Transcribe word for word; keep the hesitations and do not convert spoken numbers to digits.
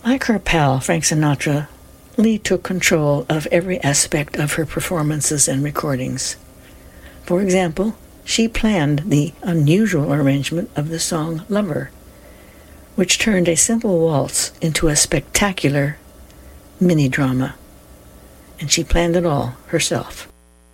Like her pal, Frank Sinatra, Lee took control of every aspect of her performances and recordings. For example, she planned the unusual arrangement of the song Lover, which turned a simple waltz into a spectacular mini-drama. And she planned it all herself.